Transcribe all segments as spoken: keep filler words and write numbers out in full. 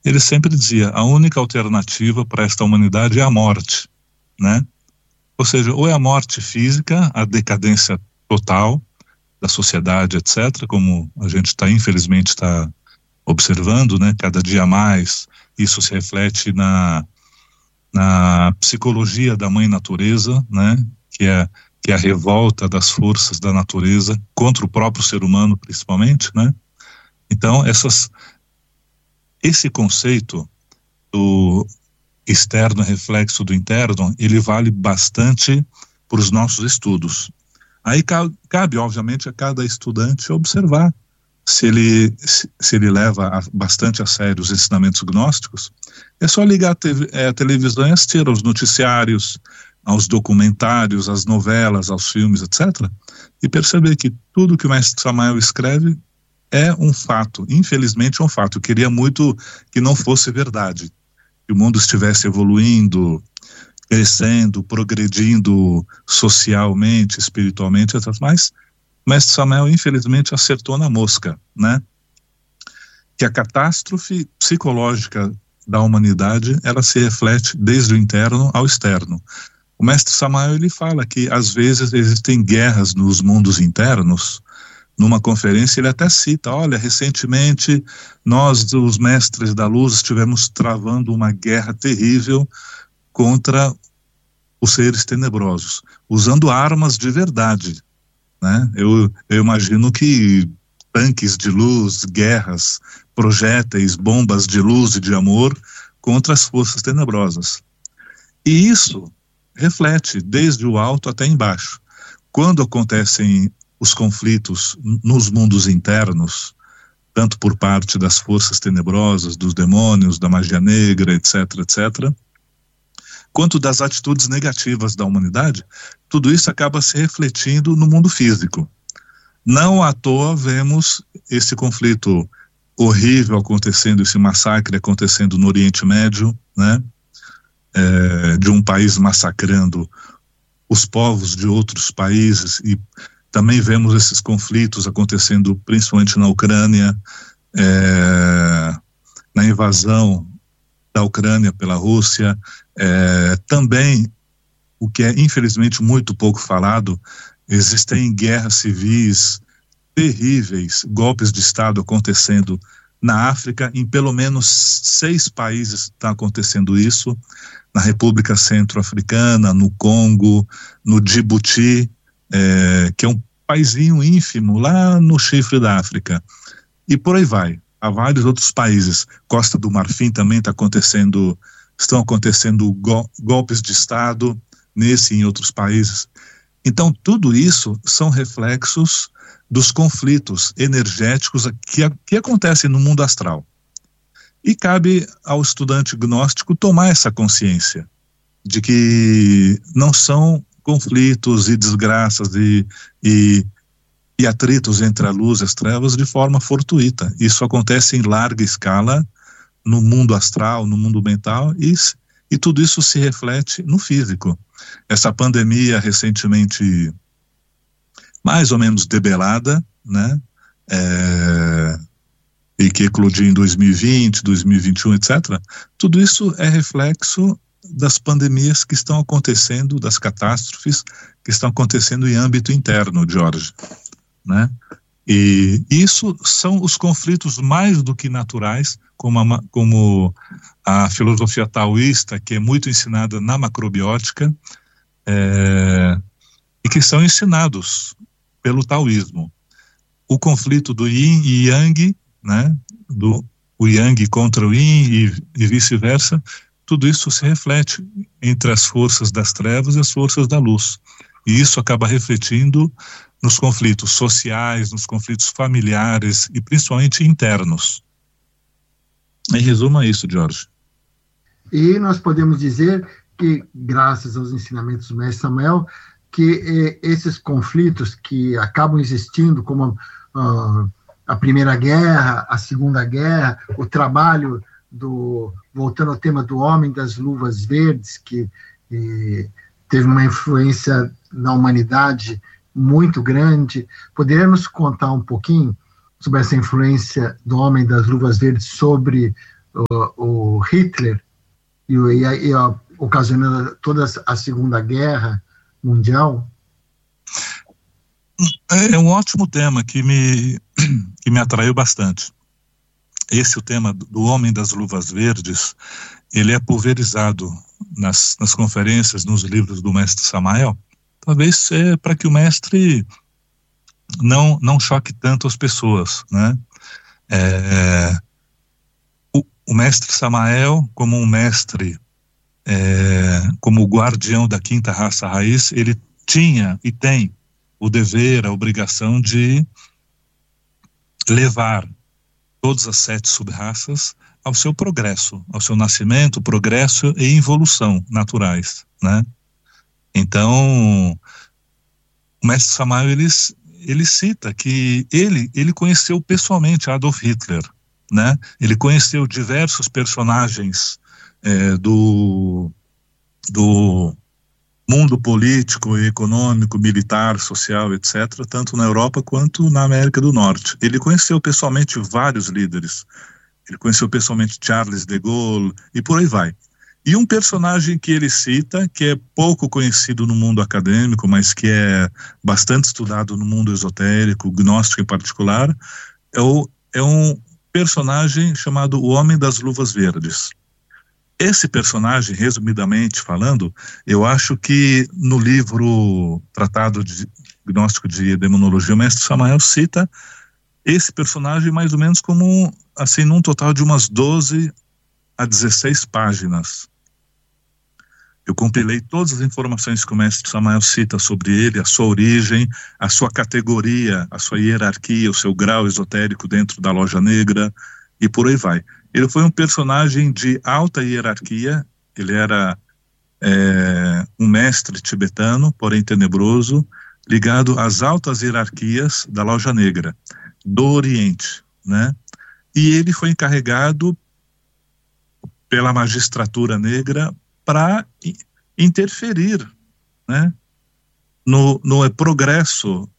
ele sempre dizia, a única alternativa para esta humanidade é a morte, né? Ou seja, ou é a morte física, a decadência total da sociedade, etcétera, como a gente está, infelizmente, está observando, né? Cada dia mais isso se reflete na, na psicologia da mãe natureza, né? Que é, que é a revolta das forças da natureza contra o próprio ser humano, principalmente, né? Então, essas, esse conceito do externo reflexo do interno, ele vale bastante para os nossos estudos. Aí cabe, cabe, obviamente, a cada estudante observar se ele, se, se ele leva a, bastante a sério os ensinamentos gnósticos. É só ligar a, te, é, a televisão e assistir aos noticiários, aos documentários, às novelas, aos filmes, etcétera, e perceber que tudo que o mestre Samael escreve é um fato, infelizmente é um fato. Eu queria muito que não fosse verdade, que o mundo estivesse evoluindo, crescendo, progredindo socialmente, espiritualmente, etcétera. Mas o mestre Samael, infelizmente, acertou na mosca, né? Que a catástrofe psicológica da humanidade, ela se reflete desde o interno ao externo. O mestre Samael, ele fala que às vezes existem guerras nos mundos internos. Numa conferência ele até cita, olha, recentemente nós, os mestres da luz, estivemos travando uma guerra terrível contra os seres tenebrosos, usando armas de verdade, né? Eu, eu imagino que tanques de luz, guerras, projéteis, bombas de luz e de amor contra as forças tenebrosas. E isso reflete desde o alto até embaixo. Quando acontecem os conflitos nos mundos internos, tanto por parte das forças tenebrosas, dos demônios, da magia negra, etc, etcétera, quanto das atitudes negativas da humanidade, tudo isso acaba se refletindo no mundo físico. Não à toa vemos esse conflito horrível acontecendo, esse massacre acontecendo no Oriente Médio, né? É, de um país massacrando os povos de outros países, e também vemos esses conflitos acontecendo principalmente na Ucrânia, é, na invasão da Ucrânia pela Rússia, é, também, o que é infelizmente muito pouco falado, existem guerras civis terríveis, golpes de Estado acontecendo na África, em pelo menos seis países está acontecendo isso, na República Centro-Africana, no Congo, no Djibouti, É, que é um paizinho ínfimo lá no chifre da África, e por aí vai, há vários outros países. Costa do Marfim também está acontecendo, estão acontecendo go, golpes de Estado nesse e em outros países. Então tudo isso são reflexos dos conflitos energéticos que, que acontecem no mundo astral, e cabe ao estudante gnóstico tomar essa consciência de que não são conflitos e desgraças e, e, e atritos entre a luz e as trevas de forma fortuita. Isso acontece em larga escala no mundo astral, no mundo mental, e, e tudo isso se reflete no físico. Essa pandemia recentemente mais ou menos debelada, né? É, e que eclodiu em dois mil e vinte, dois mil e vinte e um, etcétera. Tudo isso é reflexo das pandemias que estão acontecendo, das catástrofes que estão acontecendo em âmbito interno, Jorge, né? E isso são os conflitos mais do que naturais, como a, como a filosofia taoísta, que é muito ensinada na macrobiótica, é, e que são ensinados pelo taoísmo. O conflito do yin e yang, né? Do o yang contra o yin e, e vice-versa. Tudo isso se reflete entre as forças das trevas e as forças da luz. E isso acaba refletindo nos conflitos sociais, nos conflitos familiares e principalmente internos. Em resumo, é isso, Jorge. E nós podemos dizer que, graças aos ensinamentos do mestre Samael, que eh, esses conflitos que acabam existindo, como uh, a Primeira Guerra, a Segunda Guerra, o trabalho do, voltando ao tema do Homem das Luvas Verdes, que eh, teve uma influência na humanidade muito grande. Poderíamos contar um pouquinho sobre essa influência do Homem das Luvas Verdes sobre o, o Hitler e, e, e a, ocasionando toda a Segunda Guerra Mundial? É um ótimo tema que me, que me atraiu bastante. Esse, o tema do Homem das Luvas Verdes, ele é pulverizado nas, nas conferências, nos livros do mestre Samael, talvez é para que o mestre não, não choque tanto as pessoas, né? É, o, o mestre Samael, como um mestre, é, como o guardião da quinta raça raiz, ele tinha e tem o dever, a obrigação de levar todas as sete sub-raças ao seu progresso, ao seu nascimento, progresso e evolução naturais, né? Então, o mestre Samael, ele, ele cita que ele, ele conheceu pessoalmente Adolf Hitler, né? Ele conheceu diversos personagens é, do, do mundo político, econômico, militar, social, etcétera, tanto na Europa quanto na América do Norte. Ele conheceu pessoalmente vários líderes. Ele conheceu pessoalmente Charles de Gaulle e por aí vai. E um personagem que ele cita, que é pouco conhecido no mundo acadêmico, mas que é bastante estudado no mundo esotérico, gnóstico em particular, é, o, é um personagem chamado o Homem das Luvas Verdes. Esse personagem, resumidamente falando, eu acho que no livro Tratado de Gnóstico de Demonologia, o mestre Samael cita esse personagem mais ou menos como, assim, num total de umas doze a dezesseis páginas. Eu compilei todas as informações que o mestre Samael cita sobre ele, a sua origem, a sua categoria, a sua hierarquia, o seu grau esotérico dentro da Loja Negra e por aí vai. Ele foi um personagem de alta hierarquia, ele era é, um mestre tibetano, porém tenebroso, ligado às altas hierarquias da Loja Negra, do Oriente, né? E ele foi encarregado pela magistratura negra para interferir, né, no, no progresso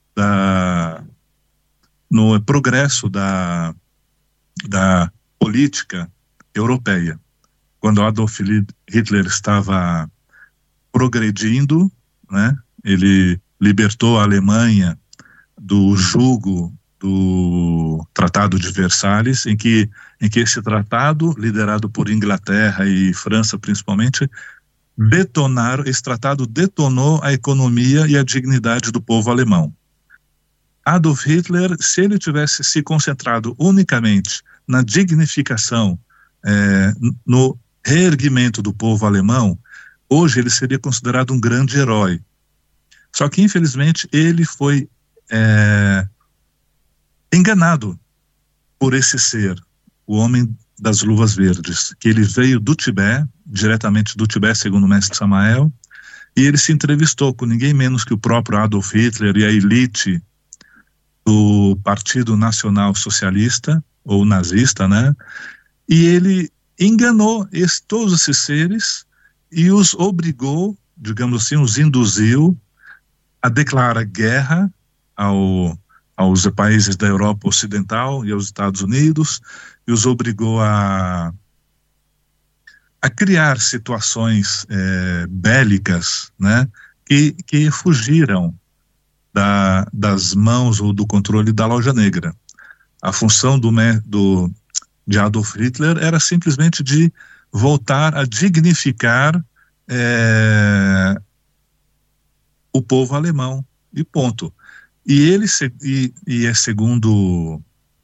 da no progresso da, da política europeia. Quando Adolf Hitler estava progredindo, né, ele libertou a Alemanha do jugo do Tratado de Versalhes, em que, em que esse tratado, liderado por Inglaterra e França principalmente, detonaram, esse tratado detonou a economia e a dignidade do povo alemão. Adolf Hitler, se ele tivesse se concentrado unicamente na dignificação, é, no reerguimento do povo alemão, hoje ele seria considerado um grande herói. Só que, infelizmente, ele foi é, enganado por esse ser, o Homem das Luvas Verdes, que ele veio do Tibete, diretamente do Tibete, segundo o mestre Samael, e ele se entrevistou com ninguém menos que o próprio Adolf Hitler e a elite do Partido Nacional Socialista, ou nazista, né? E ele enganou esse, todos esses seres e os obrigou, digamos assim, os induziu a declarar guerra ao aos países da Europa Ocidental e aos Estados Unidos, e os obrigou a, a criar situações é, bélicas, né, que, que fugiram da, das mãos ou do controle da Loja Negra. A função do, do, de Adolf Hitler era simplesmente de voltar a dignificar é, o povo alemão, e ponto. E ele, e, e é segundo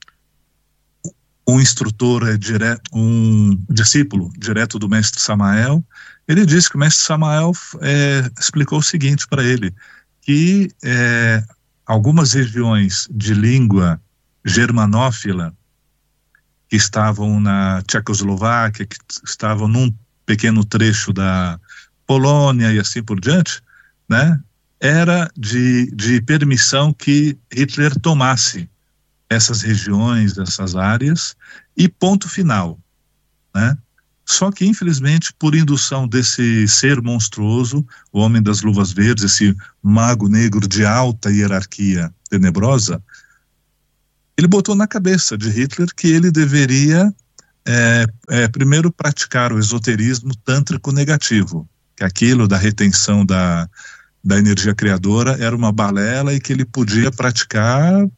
um instrutor, é dire, um discípulo direto do mestre Samael, ele disse que o mestre Samael é, explicou o seguinte para ele, que é, algumas regiões de língua germanófila que estavam na Tchecoslováquia, que estavam num pequeno trecho da Polônia e assim por diante, né, era de, de permissão que Hitler tomasse essas regiões, essas áreas, e ponto final, né? Só que, infelizmente, por indução desse ser monstruoso, o Homem das Luvas Verdes, esse mago negro de alta hierarquia tenebrosa, ele botou na cabeça de Hitler que ele deveria é, é primeiro praticar o esoterismo tântrico negativo, que aquilo da retenção da, da energia criadora era uma balela e que ele podia praticar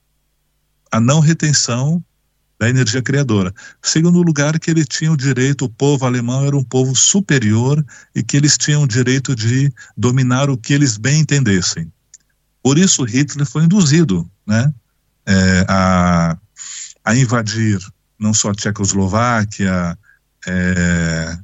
a não retenção da energia criadora. Segundo lugar, que ele tinha o direito, o povo alemão era um povo superior e que eles tinham o direito de dominar o que eles bem entendessem. Por isso Hitler foi induzido, né, é, a, a invadir não só a Tchecoslováquia, é,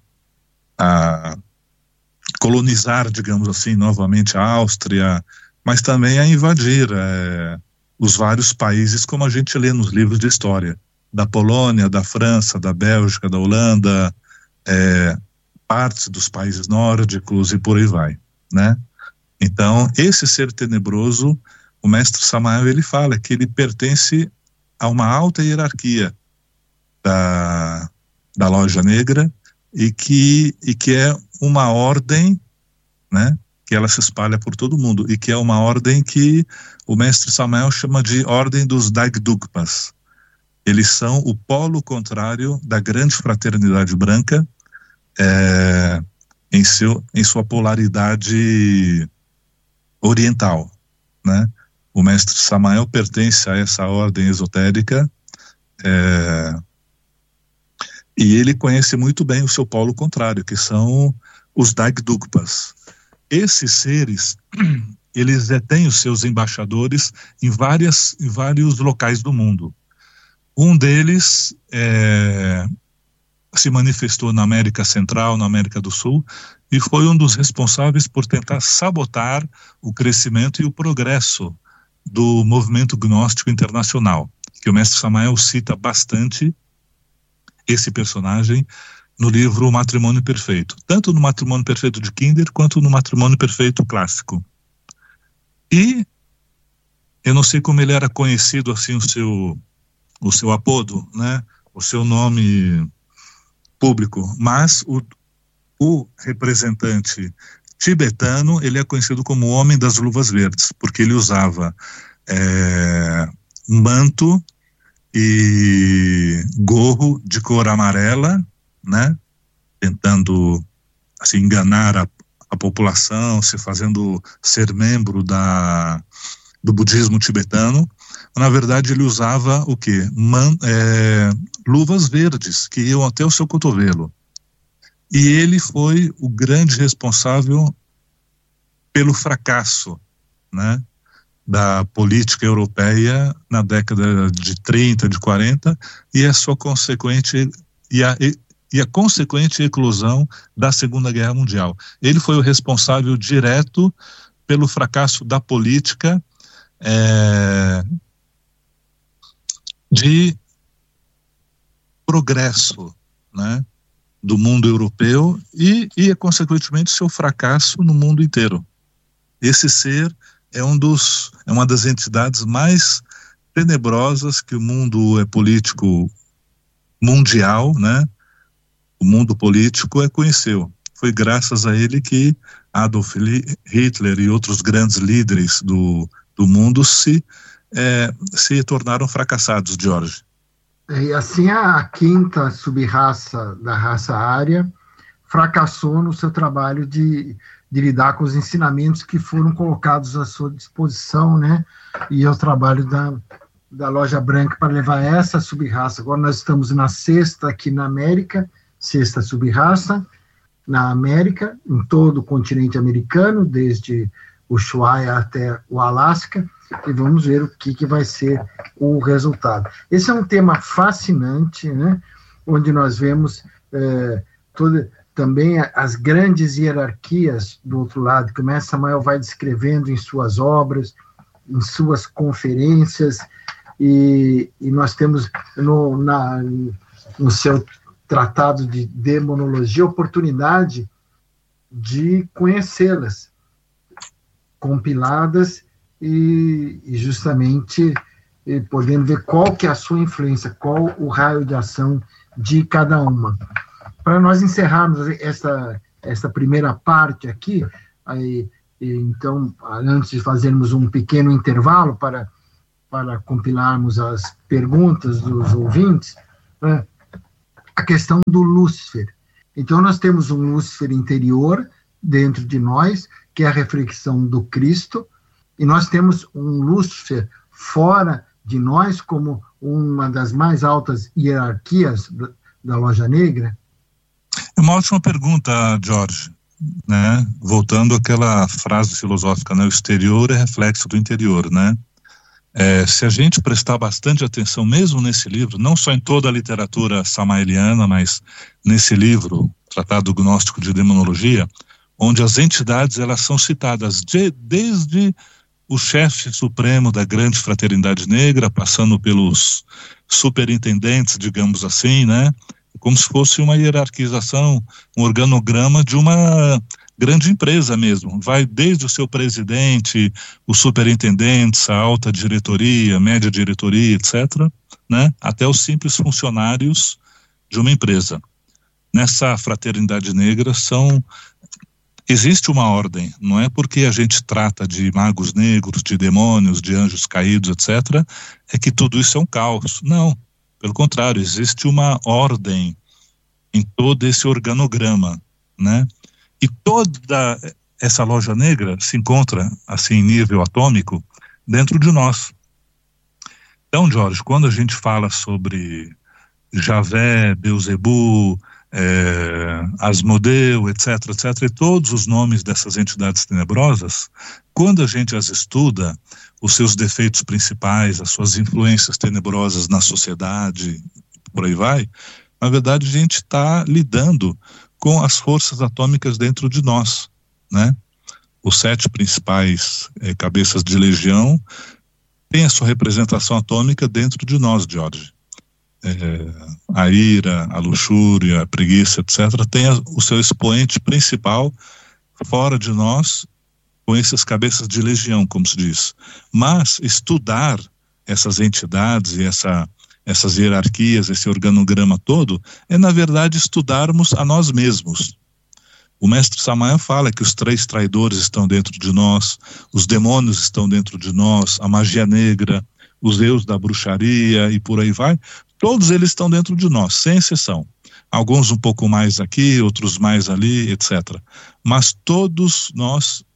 a colonizar, digamos assim, novamente a Áustria, mas também a invadir é, os vários países, como a gente lê nos livros de história, da Polônia, da França, da Bélgica, da Holanda, é, partes dos países nórdicos e por aí vai, né? Então, esse ser tenebroso, o mestre Samael, ele fala que ele pertence a uma alta hierarquia da, da loja negra e que, e que é uma ordem, né, que ela se espalha por todo mundo e que é uma ordem que o mestre Samael chama de ordem dos Dagdugpas. Eles são o polo contrário da grande fraternidade branca é, em, seu, em sua polaridade oriental, né? O mestre Samael pertence a essa ordem esotérica é, e ele conhece muito bem o seu polo contrário, que são os Dagdugpas. Esses seres, eles têm os seus embaixadores em, várias, em vários locais do mundo. Um deles é, se manifestou na América Central, na América do Sul, e foi um dos responsáveis por tentar sabotar o crescimento e o progresso do movimento gnóstico internacional, que o mestre Samael cita bastante esse personagem no livro O Matrimônio Perfeito, tanto no Matrimônio Perfeito de Kinder quanto no Matrimônio Perfeito Clássico. E eu não sei como ele era conhecido, assim, o seu, o seu apodo, né, o seu nome público, mas o, o representante tibetano, ele é conhecido como o Homem das Luvas Verdes, porque ele usava é, manto e gorro de cor amarela, né, tentando assim, enganar a, a população, se fazendo ser membro da, do budismo tibetano. Na verdade, ele usava o quê? Man, é, luvas verdes, que iam até o seu cotovelo. E ele foi o grande responsável pelo fracasso, né, da política europeia na década de trinta, de quarenta, e a sua consequente e a, e a consequente eclosão da Segunda Guerra Mundial. Ele foi o responsável direto pelo fracasso da política é, de progresso, né, do mundo europeu e, e, consequentemente, seu fracasso no mundo inteiro. Esse ser é, um dos, é uma das entidades mais tenebrosas que o mundo é político mundial, né? O mundo político é conheceu. Foi graças a ele que Adolf Hitler e outros grandes líderes do, do mundo se, é, se tornaram fracassados, Jorge. E assim a quinta sub-raça da raça ária fracassou no seu trabalho de, de lidar com os ensinamentos que foram colocados à sua disposição, né? E ao trabalho da, da Loja Branca para levar essa sub-raça. Agora nós estamos na sexta aqui na América, sexta sub-raça na América, em todo o continente americano, desde o Ushuaia até o Alasca, e vamos ver o que, que vai ser o resultado. Esse é um tema fascinante, né, onde nós vemos é, toda, também as grandes hierarquias do outro lado, que o mestre Samael vai descrevendo em suas obras, em suas conferências, e, e nós temos no, na, no seu tratado de demonologia oportunidade de conhecê-las, compiladas e, e justamente e podendo ver qual que é a sua influência, qual o raio de ação de cada uma. Para nós encerrarmos essa, essa primeira parte aqui, aí, então, antes de fazermos um pequeno intervalo para, para compilarmos as perguntas dos ouvintes, né, a questão do Lúcifer. Então, nós temos um Lúcifer interior dentro de nós, que é a reflexão do Cristo, e nós temos um Lúcifer fora de nós, como uma das mais altas hierarquias da Loja Negra. É uma ótima pergunta, Jorge, né? Voltando àquela frase filosófica, né? O exterior é reflexo do interior, né? É, se a gente prestar bastante atenção, mesmo nesse livro, não só em toda a literatura samaeliana, mas nesse livro, Tratado Gnóstico de Demonologia, onde as entidades elas são citadas de, desde o chefe supremo da grande fraternidade negra, passando pelos superintendentes, digamos assim, né? Como se fosse uma hierarquização, um organograma de uma grande empresa mesmo. Vai desde o seu presidente, os superintendentes, a alta diretoria, média diretoria, etcétera, né? Até os simples funcionários de uma empresa. Nessa fraternidade negra são... Existe uma ordem, não é porque a gente trata de magos negros, de demônios, de anjos caídos, etcétera, é que tudo isso é um caos. Não, pelo contrário, existe uma ordem em todo esse organograma, né? E toda essa loja negra se encontra, assim, em nível atômico, dentro de nós. Então, Jorge, quando a gente fala sobre Javé, Beuzebu, É, Asmodeu, etc, etc, e todos os nomes dessas entidades tenebrosas, quando a gente as estuda, os seus defeitos principais, as suas influências tenebrosas na sociedade, por aí vai, na verdade a gente está lidando com as forças atômicas dentro de nós, né? Os sete principais é, cabeças de legião têm a sua representação atômica dentro de nós, Jorge. É, a ira, a luxúria, a preguiça, etcétera, tem a, o seu expoente principal fora de nós, com essas cabeças de legião, como se diz. Mas estudar essas entidades e essa, essas hierarquias, esse organograma todo, é na verdade estudarmos a nós mesmos. O mestre Samael fala que os três traidores estão dentro de nós, os demônios estão dentro de nós, a magia negra, os deus da bruxaria e por aí vai. Todos eles estão dentro de nós, sem exceção. Alguns um pouco mais aqui, outros mais ali, etcétera. Mas todos nós,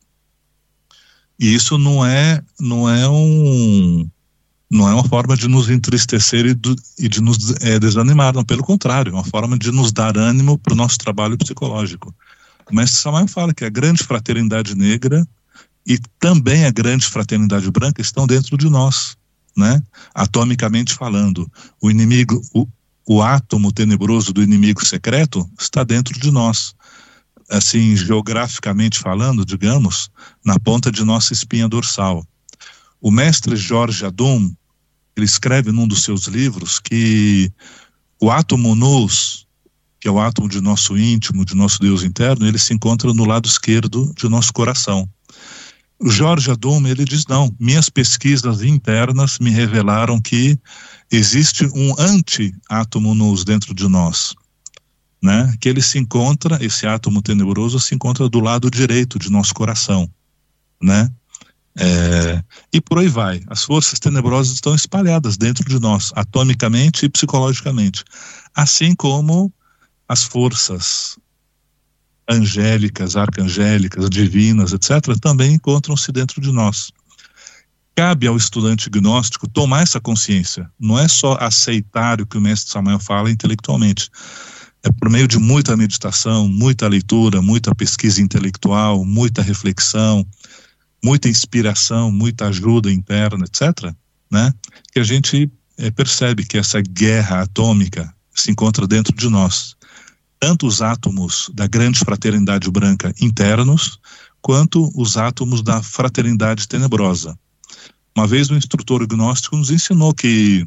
e isso não é, não é um, não é uma forma de nos entristecer e, do, e de nos é, desanimar, não, pelo contrário, é uma forma de nos dar ânimo para o nosso trabalho psicológico. O mestre Samael fala que a grande fraternidade negra e também a grande fraternidade branca estão dentro de nós, né? Atomicamente falando, o inimigo, o, o átomo tenebroso do inimigo secreto está dentro de nós, assim, geograficamente falando, digamos, na ponta de nossa espinha dorsal. O mestre Jorge Adum, ele escreve num dos seus livros que o átomo nous, que é o átomo de nosso íntimo, de nosso Deus interno, ele se encontra no lado esquerdo de nosso coração. O Jorge Adum, ele diz, não, minhas pesquisas internas me revelaram que existe um anti-átomo nous dentro de nós, né? Que ele se encontra, esse átomo tenebroso se encontra do lado direito de nosso coração, né? É, e por aí vai, as forças tenebrosas estão espalhadas dentro de nós, atomicamente e psicologicamente, assim como as forças angélicas, arcangélicas, divinas, etcétera, também encontram-se dentro de nós. Cabe ao estudante gnóstico tomar essa consciência, não é só aceitar o que o mestre Samael fala intelectualmente, é por meio de muita meditação, muita leitura, muita pesquisa intelectual, muita reflexão, muita inspiração, muita ajuda interna, etcétera, né? Que a gente é, percebe que essa guerra atômica se encontra dentro de nós. Tanto os átomos da grande fraternidade branca internos, quanto os átomos da fraternidade tenebrosa. Uma vez um instrutor gnóstico nos ensinou que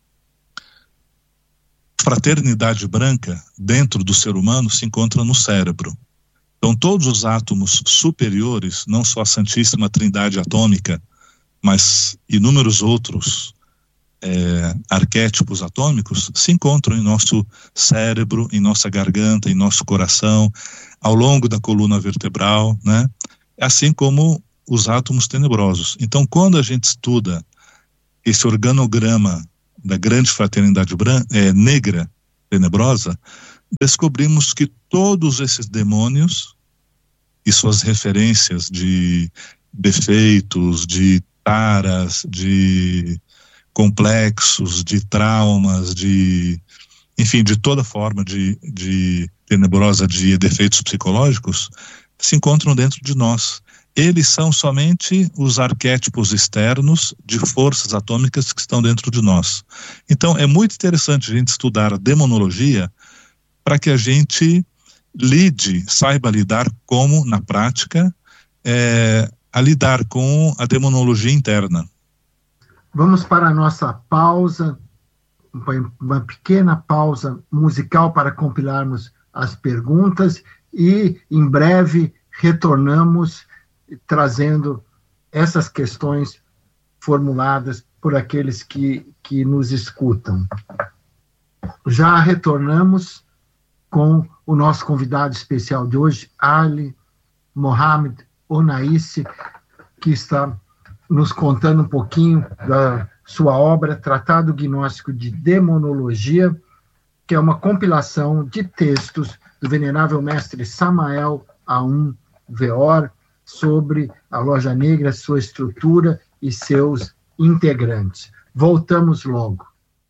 fraternidade branca dentro do ser humano se encontra no cérebro. Então todos os átomos superiores, não só a Santíssima Trindade atômica, mas inúmeros outros É, arquétipos atômicos se encontram em nosso cérebro, em nossa garganta, em nosso coração, ao longo da coluna vertebral, né? Assim como os átomos tenebrosos. Então, quando a gente estuda esse organograma da grande fraternidade branca, é, negra, tenebrosa, descobrimos que todos esses demônios e suas referências de defeitos, de taras, de complexos, de traumas, de, enfim, de toda forma de, de tenebrosa de defeitos psicológicos, se encontram dentro de nós. Eles são somente os arquétipos externos de forças atômicas que estão dentro de nós. Então, é muito interessante a gente estudar a demonologia para que a gente lide, saiba lidar como, na prática, é, a lidar com a demonologia interna. Vamos para a nossa pausa, uma pequena pausa musical para compilarmos as perguntas e, em breve, retornamos trazendo essas questões formuladas por aqueles que, que nos escutam. Já retornamos com o nosso convidado especial de hoje, Ali Mohamed Onaisi, que está nos contando um pouquinho da sua obra, Tratado Gnóstico de Demonologia, que é uma compilação de textos do venerável mestre Samael Aun Weor sobre a Loja Negra, sua estrutura e seus integrantes. Voltamos logo.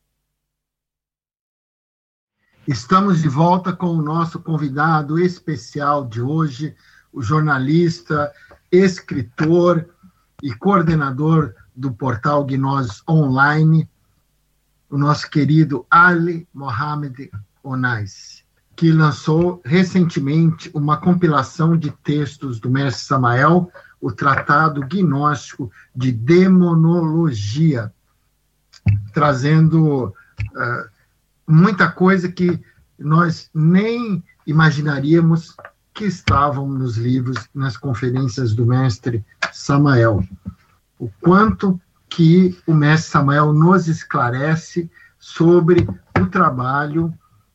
Estamos de volta com o nosso convidado especial de hoje, o jornalista, escritor e coordenador do portal Gnoses Online, o nosso querido Ali Mohamed Onaisi, que lançou recentemente uma compilação de textos do mestre Samael, o Tratado Gnóstico de Demonologia, trazendo uh, muita coisa que nós nem imaginaríamos que estavam nos livros, nas conferências do mestre Samael. O quanto que o mestre Samael nos esclarece sobre o trabalho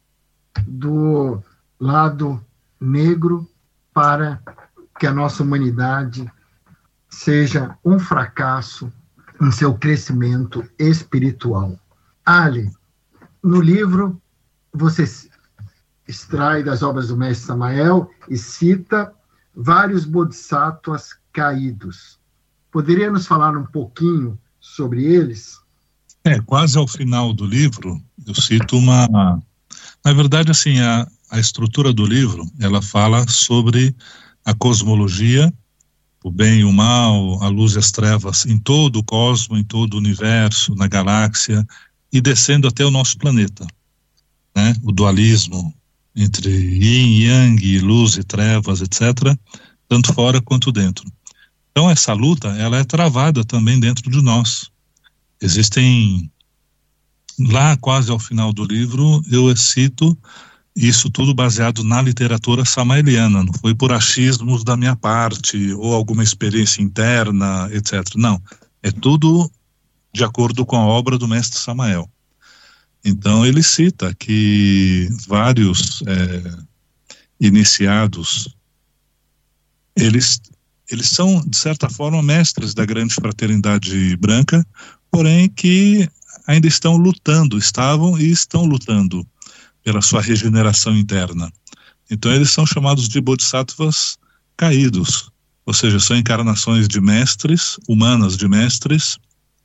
do lado negro para que a nossa humanidade seja um fracasso em seu crescimento espiritual. Ali, no livro, você extrai das obras do mestre Samael e cita vários bodhisattvas caídos. Poderia nos falar um pouquinho sobre eles? É, quase ao final do livro, eu cito uma... Na verdade, assim, a, a estrutura do livro, ela fala sobre a cosmologia, o bem e o mal, a luz e as trevas em todo o cosmos, em todo o universo, na galáxia, e descendo até o nosso planeta, né? O dualismo entre yin, yang, luz e trevas, etcétera, tanto fora quanto dentro. Então, essa luta, ela é travada também dentro de nós. Existem... Lá, quase ao final do livro, eu cito isso tudo baseado na literatura samaeliana, não foi por achismos da minha parte, ou alguma experiência interna, etcétera. Não, é tudo de acordo com a obra do mestre Samael. Então, ele cita que vários é, iniciados, eles, eles são, de certa forma, mestres da grande fraternidade branca, porém que ainda estão lutando, estavam e estão lutando pela sua regeneração interna. Então eles são chamados de bodhisattvas caídos, ou seja, são encarnações de mestres, humanas de mestres,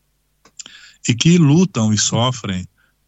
e que lutam e sofrem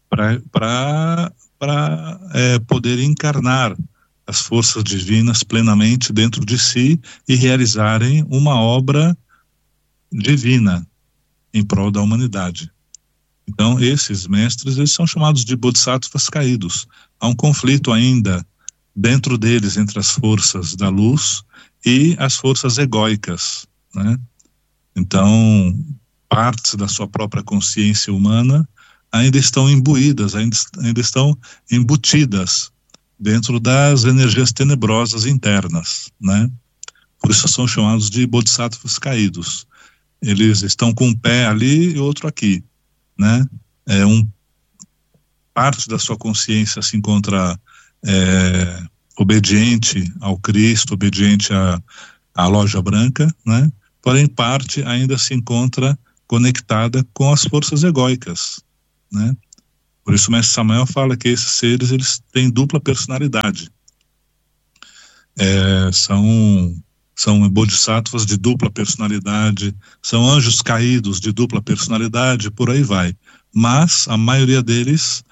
para é, poder encarnar as forças divinas plenamente dentro de si e realizarem uma obra divina em prol da humanidade. Então, esses mestres, eles são chamados de bodhisattvas caídos. Há um conflito ainda dentro deles entre as forças da luz e as forças egóicas, né? Então, partes da sua própria consciência humana ainda estão imbuídas, ainda, ainda estão embutidas dentro das energias tenebrosas internas, né? Por isso são chamados de bodhisattvas caídos. Eles estão com um pé ali e outro aqui, né? É um, parte da sua consciência se encontra é, obediente ao Cristo, obediente à, à loja branca, né? Porém, parte ainda se encontra conectada com as forças egóicas, né? Por isso o mestre Samael fala que esses seres, eles têm dupla personalidade. É, são, são bodhisattvas de dupla personalidade, são anjos caídos de dupla personalidade, por aí vai. Mas a maioria deles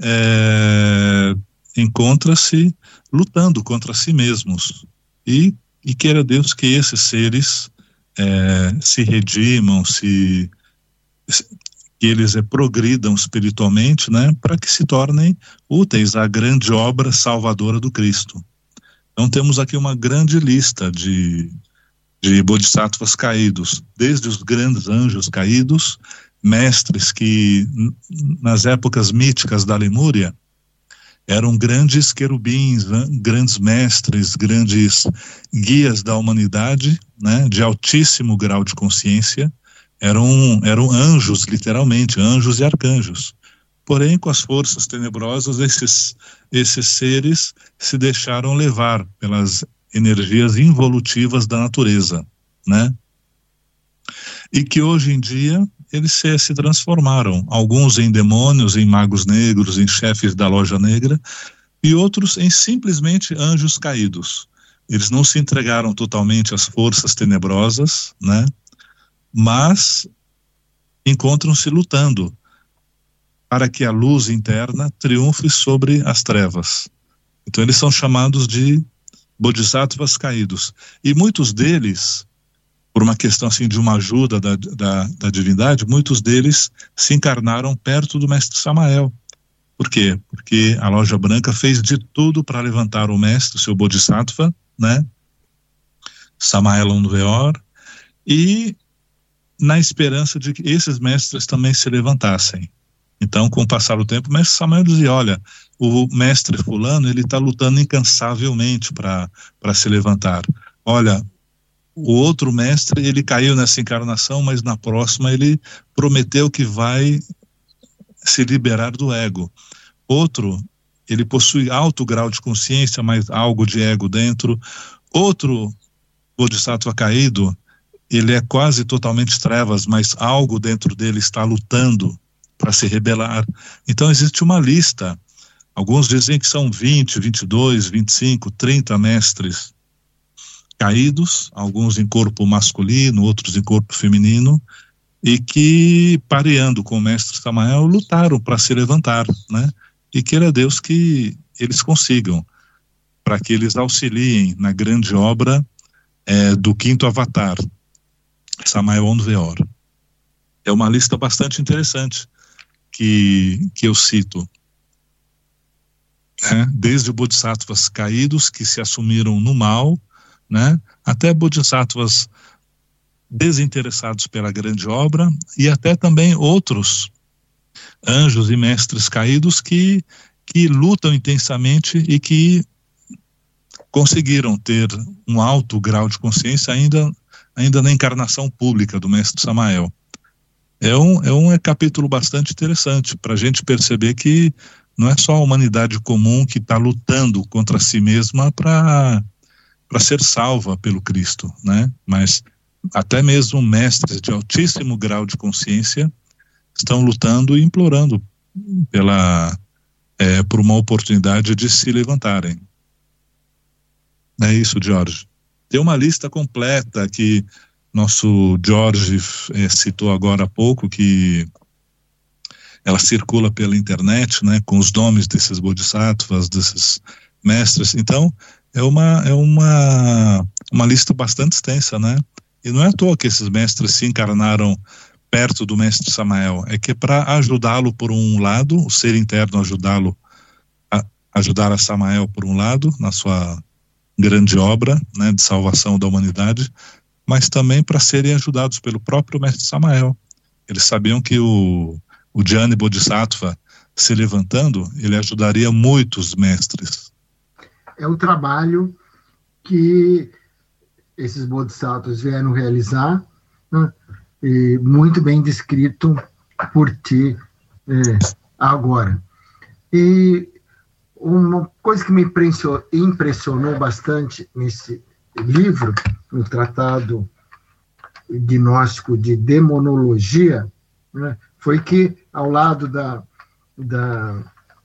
é, encontra-se lutando contra si mesmos. E, e queira Deus que esses seres é, se redimam, se, se, que eles é, progridam espiritualmente, né, para que se tornem úteis à grande obra salvadora do Cristo. Então temos aqui uma grande lista de, de bodhisattvas caídos, desde os grandes anjos caídos, mestres que nas épocas míticas da Lemúria eram grandes querubins, né? Grandes mestres, grandes guias da humanidade, né? De altíssimo grau de consciência, eram, eram anjos, literalmente, anjos e arcanjos. Porém, com as forças tenebrosas, esses, esses seres se deixaram levar pelas energias involutivas da natureza, né? E que hoje em dia eles se, se transformaram, alguns em demônios, em magos negros, em chefes da loja negra, e outros em simplesmente anjos caídos. Eles não se entregaram totalmente às forças tenebrosas, né? Mas encontram-se lutando para que a luz interna triunfe sobre as trevas. Então eles são chamados de bodhisattvas caídos. E muitos deles, por uma questão assim de uma ajuda da, da, da divindade, muitos deles se encarnaram perto do mestre Samael. Por quê? Porque a Loja Branca fez de tudo para levantar o mestre, o seu bodhisattva, né? Samael Aunveor, e na esperança de que esses mestres também se levantassem. Então, com o passar do tempo, o mestre Samael dizia, olha, o mestre fulano, ele está lutando incansavelmente para para se levantar. Olha, o outro mestre, ele caiu nessa encarnação, mas na próxima ele prometeu que vai se liberar do ego. Outro, ele possui alto grau de consciência, mas algo de ego dentro. Outro bodhisattva caído, ele é quase totalmente trevas, mas algo dentro dele está lutando para se rebelar. Então existe uma lista. Alguns dizem que são vinte, vinte e dois, vinte e cinco, trinta mestres caídos, alguns em corpo masculino, outros em corpo feminino, e que, pareando com o mestre Samael, lutaram para se levantar, né? E queira Deus que eles consigam, para que eles auxiliem na grande obra é, do quinto avatar, Samael Aunveor. É uma lista bastante interessante que, que eu cito. Né? Desde bodhisattvas caídos que se assumiram no mal, né? Até bodhisattvas desinteressados pela grande obra, e até também outros anjos e mestres caídos que, que lutam intensamente e que conseguiram ter um alto grau de consciência ainda, ainda na encarnação pública do mestre Samael. É um, é um capítulo bastante interessante para a gente perceber que não é só a humanidade comum que está lutando contra si mesma para para ser salva pelo Cristo, né? Mas até mesmo mestres de altíssimo grau de consciência estão lutando e implorando pela, é, por uma oportunidade de se levantarem. É isso, Jorge. Tem uma lista completa que nosso Jorge é, citou agora há pouco, que ela circula pela internet, né, com os nomes desses bodhisattvas, desses mestres. Então, é uma, é uma, uma lista bastante extensa, né? E não é à toa que esses mestres se encarnaram perto do mestre Samael, é que é para ajudá-lo por um lado, o ser interno ajudá-lo, a, ajudar a Samael por um lado, na sua grande obra, né, de salvação da humanidade, mas também para serem ajudados pelo próprio mestre Samael. Eles sabiam que o, o Jnana Bodhisattva se levantando, ele ajudaria muitos mestres. É o trabalho que esses bodhisattvas vieram realizar, né? E muito bem descrito por ti é, agora. E uma coisa que me impressionou, impressionou bastante nesse livro, no Tratado Gnóstico de Demonologia, né, foi que, ao lado da, da,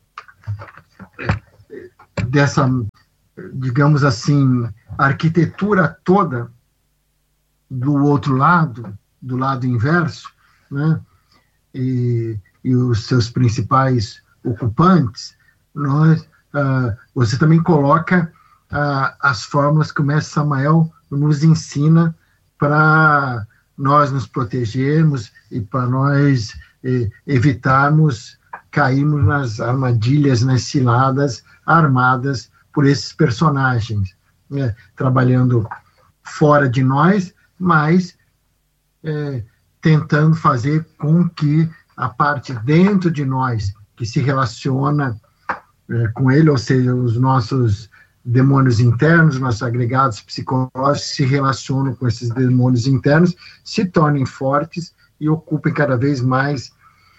dessa, digamos assim, arquitetura toda do outro lado, do lado inverso, né? e, e os seus principais ocupantes, nós, uh, você também coloca uh, as fórmulas que o mestre Samael nos ensina para nós nos protegermos e para nós eh, evitarmos cairmos nas armadilhas, nas ciladas armadas por esses personagens, né, trabalhando fora de nós, mas é, tentando fazer com que a parte dentro de nós que se relaciona é, com ele, ou seja, os nossos demônios internos, nossos agregados psicológicos se relacionam com esses demônios internos, se tornem fortes e ocupem cada vez mais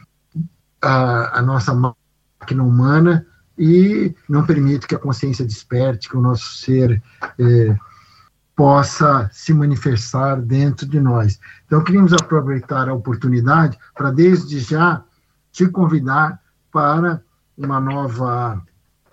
a, a nossa máquina humana e não permite que a consciência desperte, que o nosso ser é, possa se manifestar dentro de nós. Então, queríamos aproveitar a oportunidade para, desde já, te convidar para uma nova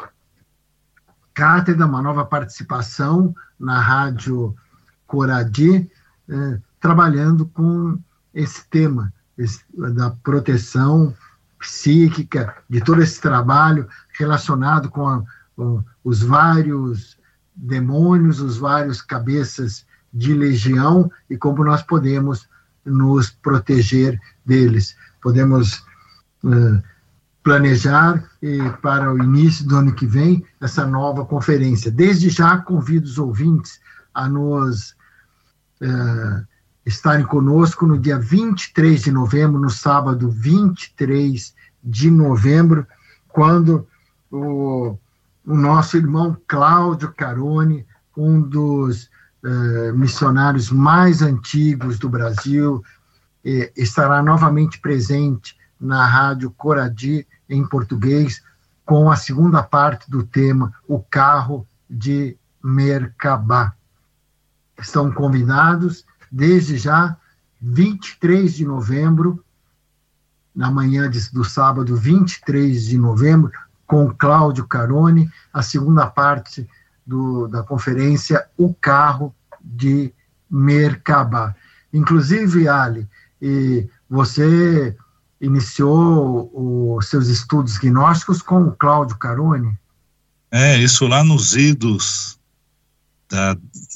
cátedra, uma nova participação na Rádio Coradi, eh, trabalhando com esse tema esse, da proteção psíquica, de todo esse trabalho relacionado com, a, com os vários demônios, os vários cabeças de legião e como nós podemos nos proteger deles. Podemos uh, planejar e para o início do ano que vem essa nova conferência. Desde já convido os ouvintes a nos uh, estarem conosco no dia vinte e três de novembro, no sábado vinte e três de novembro, quando o o nosso irmão Cláudio Carone, um dos eh, missionários mais antigos do Brasil, eh, estará novamente presente na Rádio Coradi, em português, com a segunda parte do tema, O Carro de Merkabah. Estão convidados, desde já, vinte e três de novembro, na manhã de, do sábado, vinte e três de novembro, com Cláudio Carone, a segunda parte do, da conferência, O Carro de Merkabah. Inclusive, Ali, e você iniciou os seus estudos gnósticos com o Cláudio Carone? É, isso lá nos idos da,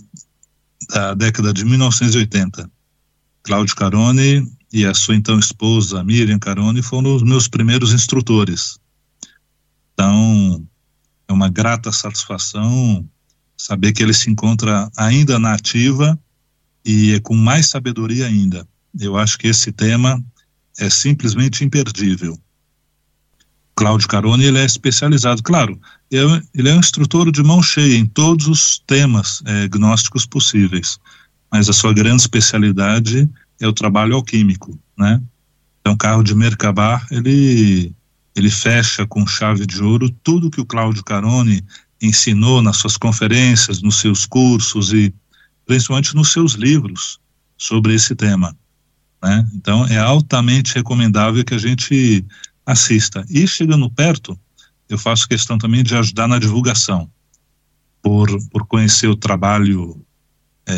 da década de mil novecentos e oitenta. Cláudio Carone e a sua então esposa, Miriam Carone, foram os meus primeiros instrutores. Então, é uma grata satisfação saber que ele se encontra ainda na ativa e é com mais sabedoria ainda. Eu acho que esse tema é simplesmente imperdível. Cláudio Carone, ele é especializado, claro, ele é um instrutor de mão cheia em todos os temas é, gnósticos possíveis, mas a sua grande especialidade é o trabalho alquímico, né? Então, o Carro de Merkabah, ele... ele fecha com chave de ouro tudo que o Cláudio Carone ensinou nas suas conferências, nos seus cursos e principalmente nos seus livros sobre esse tema, né? Então é altamente recomendável que a gente assista. E chegando perto, eu faço questão também de ajudar na divulgação, por, por conhecer o trabalho é,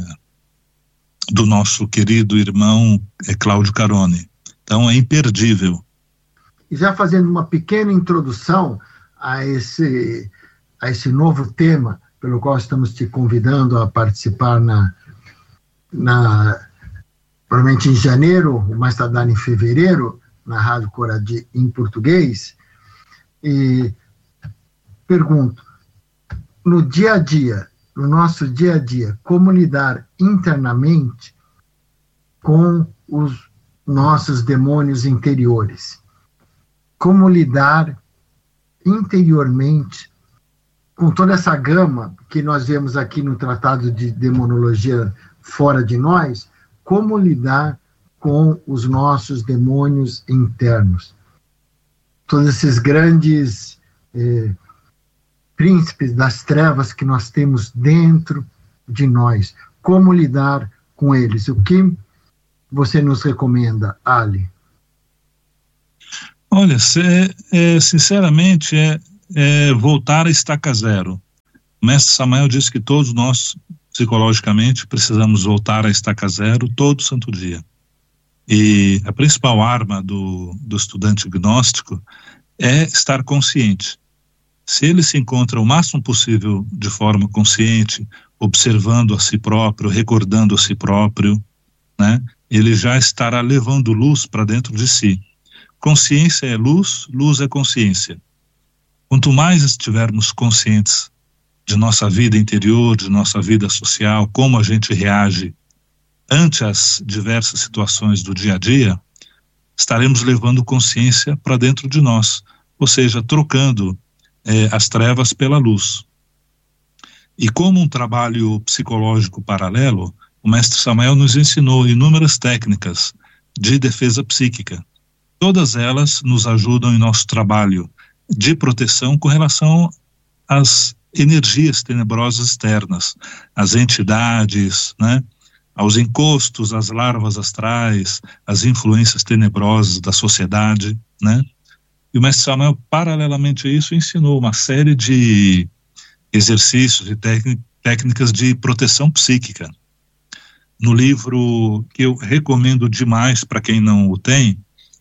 do nosso querido irmão é, Cláudio Carone. Então é imperdível. E já fazendo uma pequena introdução a esse, a esse novo tema, pelo qual estamos te convidando a participar na, na provavelmente em janeiro, mais tardar em fevereiro, na Rádio Coradi em português, e pergunto, no dia a dia, no nosso dia a dia, como lidar internamente com os nossos demônios interiores? Como lidar interiormente com toda essa gama que nós vemos aqui no Tratado de Demonologia Fora de Nós, como lidar com os nossos demônios internos. Todos esses grandes eh, príncipes das trevas que nós temos dentro de nós, como lidar com eles? O que você nos recomenda, Ali? Olha, cê, é, sinceramente, é, é voltar a estaca zero. O mestre Samael disse que todos nós, psicologicamente, precisamos voltar a estaca zero todo santo dia. E a principal arma do, do estudante gnóstico é estar consciente. Se ele se encontra o máximo possível de forma consciente, observando a si próprio, recordando a si próprio, né, ele já estará levando luz para dentro de si. Consciência é luz, luz é consciência. Quanto mais estivermos conscientes de nossa vida interior, de nossa vida social, como a gente reage ante as diversas situações do dia a dia, estaremos levando consciência para dentro de nós, ou seja, trocando eh, as trevas pela luz. E como um trabalho psicológico paralelo, o mestre Samael nos ensinou inúmeras técnicas de defesa psíquica. Todas elas nos ajudam em nosso trabalho de proteção com relação às energias tenebrosas externas, às entidades, né, aos encostos, às larvas astrais, às influências tenebrosas da sociedade, né? E o mestre Samael, paralelamente a isso, ensinou uma série de exercícios e técnicas de proteção psíquica. No livro que eu recomendo demais para quem não o tem,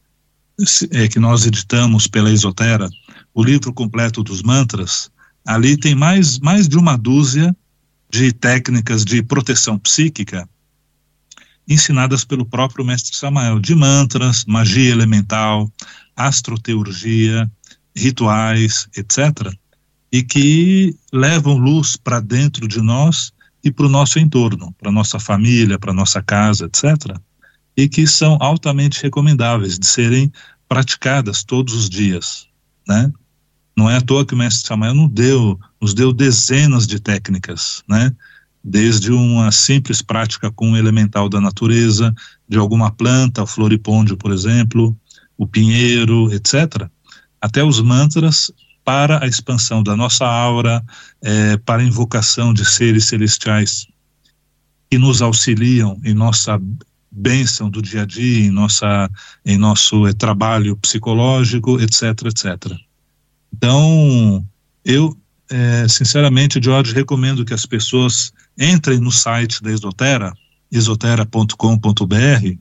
é que nós editamos pela Esotera, o livro completo dos mantras, ali tem mais, mais de uma dúzia de técnicas de proteção psíquica ensinadas pelo próprio mestre Samael, de mantras, magia elemental, astroteurgia, rituais, etcétera, e que levam luz para dentro de nós e para o nosso entorno, para nossa família, para nossa casa, etcétera, e que são altamente recomendáveis de serem praticadas todos os dias, né? Não é à toa que o mestre Samael nos deu, nos deu dezenas de técnicas, né? Desde uma simples prática com o elemental da natureza, de alguma planta, o floripôndio, por exemplo, o pinheiro, etcétera, até os mantras para a expansão da nossa aura, é, para a invocação de seres celestiais que nos auxiliam em nossa bênção do dia a dia, em, nossa, em nosso é, trabalho psicológico, etc, etcétera. Então, eu, é, sinceramente, Jorge, recomendo que as pessoas entrem no site da Esotera, esotera ponto com ponto b r,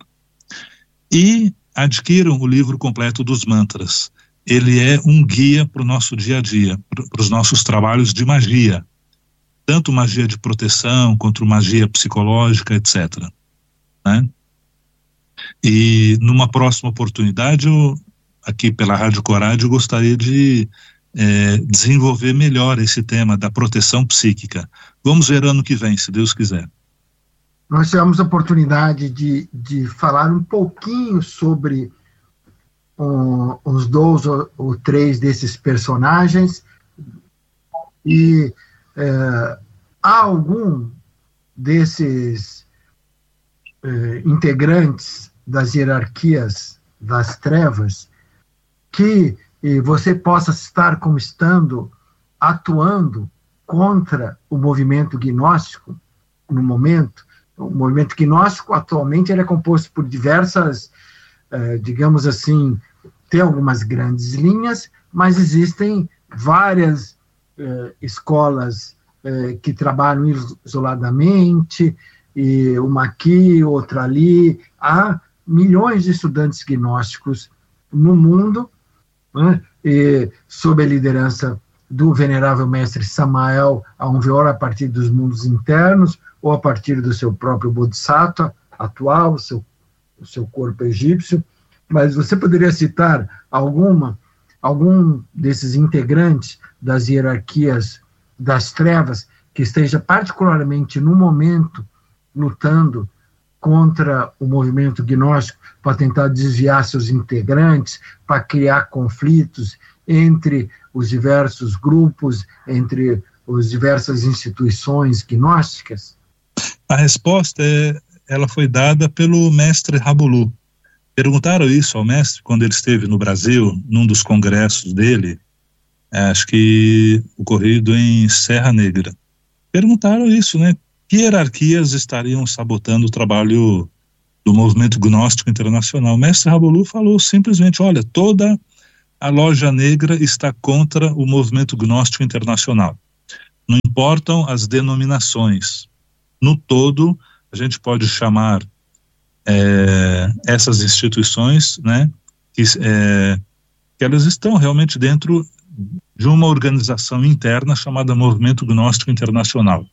e adquiram o livro completo dos mantras. Ele é um guia para o nosso dia a dia, para os nossos trabalhos de magia, tanto magia de proteção, quanto magia psicológica, etcétera, né? E numa próxima oportunidade, eu, aqui pela Rádio Corade, eu gostaria de é, desenvolver melhor esse tema da proteção psíquica. Vamos ver ano que vem, se Deus quiser. Nós tivemos a oportunidade de, de falar um pouquinho sobre um, uns dois ou, ou três desses personagens, e é, há algum desses é, integrantes das hierarquias das trevas que eh, você possa estar como estando atuando contra o movimento gnóstico no momento. O movimento gnóstico atualmente ele é composto por diversas, eh, digamos assim, tem algumas grandes linhas, mas existem várias eh, escolas eh, que trabalham isoladamente, e uma aqui, outra ali. Há milhões de estudantes gnósticos no mundo, né, e sob a liderança do venerável mestre Samael Aumveor, a partir dos mundos internos, ou a partir do seu próprio Bodhisattva atual, o seu, o seu corpo egípcio. Mas você poderia citar alguma, algum desses integrantes das hierarquias das trevas que esteja particularmente no momento lutando contra o movimento gnóstico para tentar desviar seus integrantes, para criar conflitos entre os diversos grupos, entre as diversas instituições gnósticas? A resposta é, ela foi dada pelo mestre Rabolu. Perguntaram isso ao mestre quando ele esteve no Brasil, num dos congressos dele, acho que ocorrido em Serra Negra. Perguntaram isso, né? Que hierarquias estariam sabotando o trabalho do movimento gnóstico internacional? O mestre Rabolu falou simplesmente, olha, toda a loja negra está contra o movimento gnóstico internacional. Não importam as denominações. No todo, a gente pode chamar é, essas instituições, né, que, é, que elas estão realmente dentro de uma organização interna chamada Movimento Gnóstico Internacional.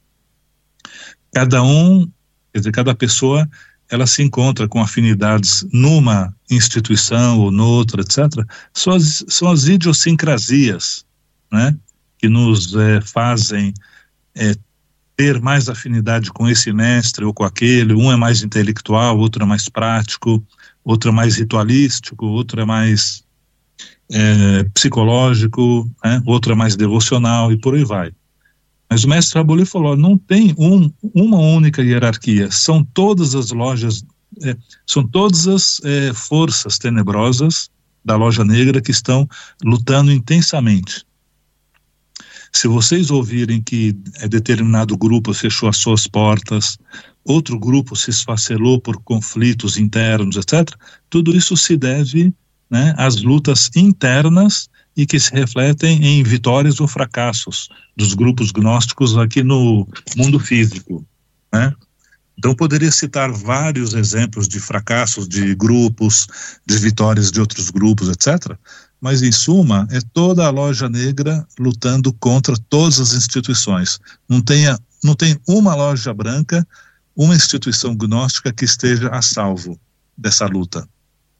Cada um, quer dizer, cada pessoa, ela se encontra com afinidades numa instituição ou noutra, etcétera. São as, são as idiosincrasias, né, que nos é, fazem é, ter mais afinidade com esse mestre ou com aquele. Um é mais intelectual, outro é mais prático, outro é mais ritualístico, outro é mais é, psicológico, né, outro é mais devocional, e por aí vai. Mas o mestre Rabuli falou, não tem um, uma única hierarquia, são todas as lojas, é, são todas as é, forças tenebrosas da loja negra que estão lutando intensamente. Se vocês ouvirem que é, determinado grupo fechou as suas portas, outro grupo se esfacelou por conflitos internos, etcétera, tudo isso se deve, né, às lutas internas e que se refletem em vitórias ou fracassos dos grupos gnósticos aqui no mundo físico, né? Então, poderia citar vários exemplos de fracassos de grupos, de vitórias de outros grupos, etcétera. Mas, em suma, é toda a loja negra lutando contra todas as instituições. Não, tenha, não tem uma loja branca, uma instituição gnóstica que esteja a salvo dessa luta.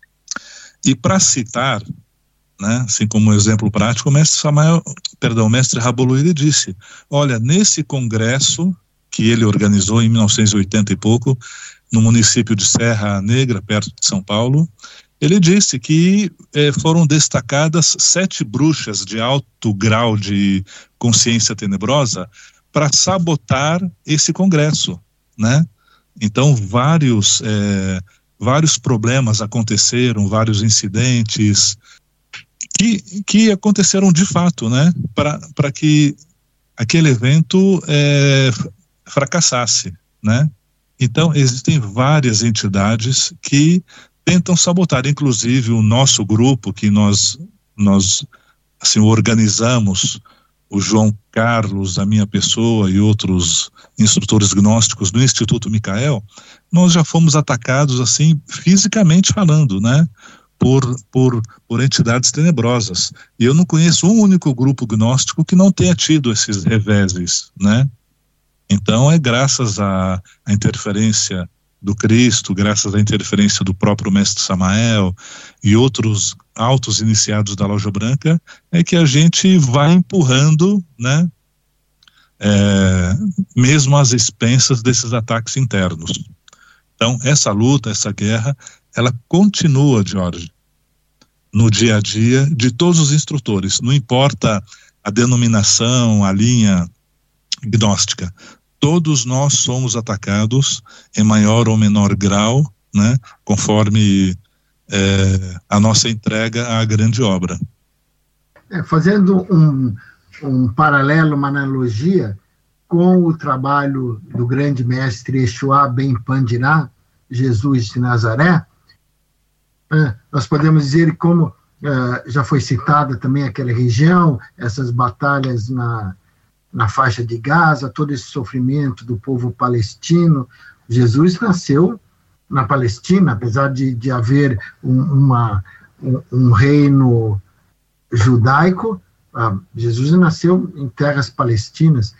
E para citar, né, assim como um exemplo prático, o mestre Samael, perdão, o mestre Rabuli, ele disse, olha, nesse congresso que ele organizou em mil novecentos e oitenta e pouco, no município de Serra Negra, perto de São Paulo, ele disse que eh, foram destacadas sete bruxas de alto grau de consciência tenebrosa para sabotar esse congresso, né? Então, vários, eh, vários problemas aconteceram, vários incidentes que, que aconteceram de fato, né? Para que aquele evento eh, fracassasse, né? Então, existem várias entidades que tentam sabotar, inclusive o nosso grupo que nós, nós assim, organizamos, o João Carlos, a minha pessoa e outros instrutores gnósticos do Instituto Micael, nós já fomos atacados assim, fisicamente falando, né, por, por, por entidades tenebrosas. E eu não conheço um único grupo gnóstico que não tenha tido esses reveses, né? Então é graças à, à interferência do Cristo, graças à interferência do próprio mestre Samael e outros altos iniciados da Loja Branca, é que a gente vai empurrando, né, é, mesmo às expensas desses ataques internos. Então, essa luta, essa guerra, ela continua, Jorge, no dia a dia de todos os instrutores, não importa a denominação, a linha gnóstica. Todos nós somos atacados em maior ou menor grau, né, conforme é, a nossa entrega à grande obra. É, fazendo um, um paralelo, uma analogia com o trabalho do grande mestre Yeshua Ben Pandirá, Jesus de Nazaré, é, nós podemos dizer como é, já foi citada também aquela região, essas batalhas na na faixa de Gaza, todo esse sofrimento do povo palestino. Jesus nasceu na Palestina, apesar de, de haver um, uma, um, um reino judaico, ah, Jesus nasceu em terras palestinas,